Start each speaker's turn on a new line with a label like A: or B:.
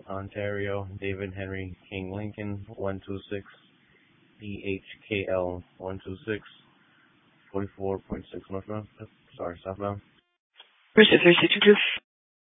A: Ontario, David Henry King Lincoln, 126, DHKL 126, 44.6 northbound. Sorry, southbound.
B: Pursuit 362.